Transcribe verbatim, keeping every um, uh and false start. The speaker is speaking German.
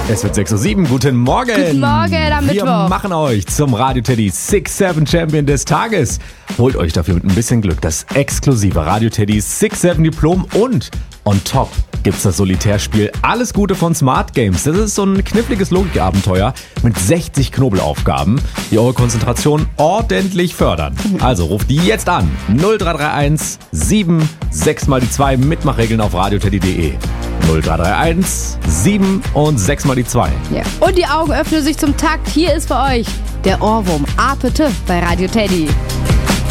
Es wird sechs Uhr sieben. Guten Morgen. Guten Morgen am Wir Mittwoch. machen euch zum Radio Teddy six seven Champion des Tages. Holt euch dafür mit ein bisschen Glück das exklusive Radio Teddy six seven Diplom und on top gibt's das Solitärspiel Alles Gute von Smart Games. Das ist so ein kniffliges Logikabenteuer mit sechzig Knobelaufgaben, die eure Konzentration ordentlich fördern. Also ruft die jetzt an. null drei drei eins sieben sechs mal die zwei. Mitmachregeln auf radioteddy punkt de. null drei drei eins sieben und sechs mal die zwei. Ja. Und die Augen öffnen sich zum Takt. Hier ist für euch der Ohrwurm Apete bei Radio Teddy.